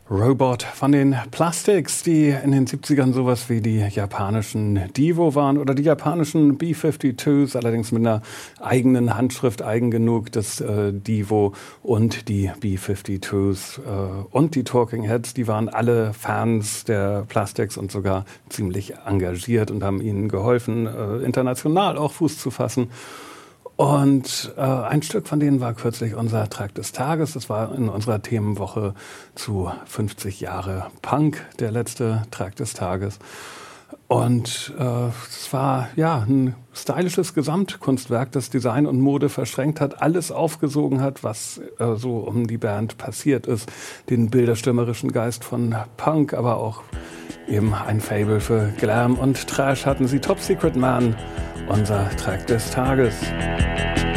Robot von den Plastics, die in den 70ern sowas wie die japanischen Divo waren oder die japanischen B-52s, allerdings mit einer eigenen Handschrift, eigen genug, das Divo und die B-52s und die Talking Heads, die waren alle Fans der Plastics und sogar ziemlich engagiert und haben ihnen geholfen, international auch Fuß zu fassen. Und ein Stück von denen war kürzlich unser Track des Tages. Das war in unserer Themenwoche zu 50 Jahre Punk, der letzte Track des Tages. Und es war ja ein stylisches Gesamtkunstwerk, das Design und Mode verschränkt hat, alles aufgesogen hat, was so um die Band passiert ist. Den bilderstürmerischen Geist von Punk, aber auch eben ein Faible für Glam und Trash hatten sie. Top Secret Man, unser Track des Tages.